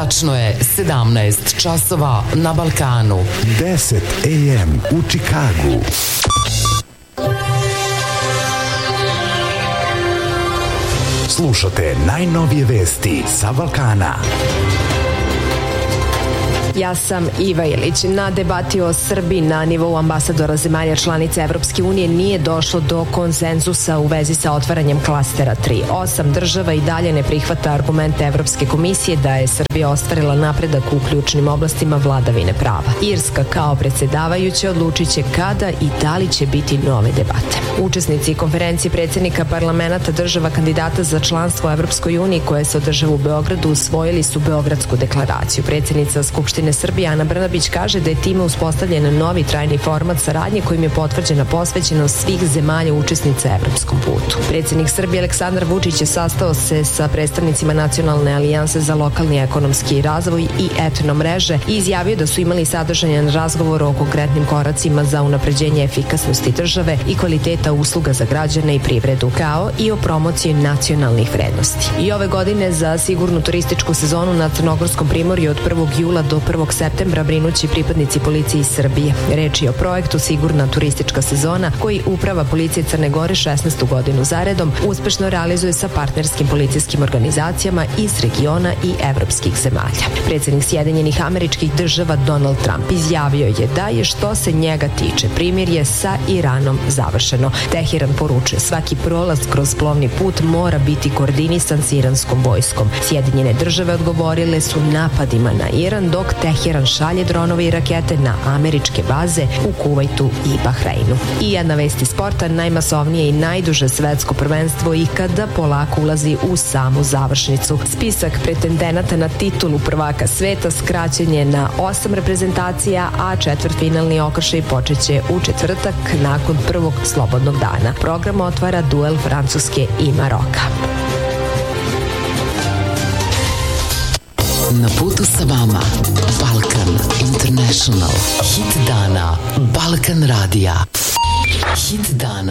Tačno je 17 časova na Balkanu. 10 AM u Čikagu. Slušate najnovije vesti sa Balkana. Ja sam Iva Ilić. Na debati o Srbiji na nivou ambasadora zemalja članice Evropske unije nije došlo do konsenzusa u vezi sa otvaranjem klastera 3. 8 država i dalje ne prihvata argumente Evropske komisije da je Srbija ostvarila napredak u ključnim oblastima vladavine prava. Irska kao predsjedavajuća odlučit će kada i da li će biti nove debate. Učesnici konferencije predsjednika parlamenta država kandidata za članstvo u Evropskoj uniji koje se održava u Beogradu usvojili su Beogradsku deklaraciju. Predsjednica Skupštine Srbije Ana Brnabić kaže da je time uspostavljen novi trajni format saradnje kojim je potvrđena posvećenost svih zemalja učesnica evropskom putu. Predsjednik Srbije Aleksandar Vučić je sastao se sa predstavnicima Nacionalne alijanse za lokalni ekonomski razvoj i etno mreže i izjavio da su imali sadržajan razgovor o konkretnim koracima za unapređenje efikasnosti države i kvaliteta usluga za građane i privredu, kao i o promociji nacionalnih vrednosti. I ove godine za sigurnu turističku sezonu na Crnogorskom primorju od 1. jula do 1. septembra brinući pripadnici policije iz Srbije. Reč je o projektu Sigurna turistička sezona koji Uprava policije Crne Gore 16. godinu zaredom uspešno realizuje sa partnerskim policijskim organizacijama iz regiona i evropskih zemalja. Predsjednik Sjedinjenih Američkih Država Donald Trump izjavio je da je što se njega tiče primirje sa Iranom završeno. Teheran poručuje svaki prolaz kroz plovni put mora biti koordinisan s iranskom vojskom. Sjedinjene države odgovorile su napadima na Iran dok Teheran šalje dronove i rakete na američke baze u Kuvajtu i Bahreinu. I jedna vest iz sporta, najmasovnije i najduže svetsko prvenstvo ikada polako ulazi u samu završnicu. Spisak pretendenata na titulu prvaka sveta skraćen je na 8 reprezentacija, a četvrtfinalni okršaj počeće u četvrtak nakon prvog slobodnog dana. Program otvara duel Francuske i Maroka. Na putu sa vama Balkan International. Hit dana Balkan radija. Hit dana.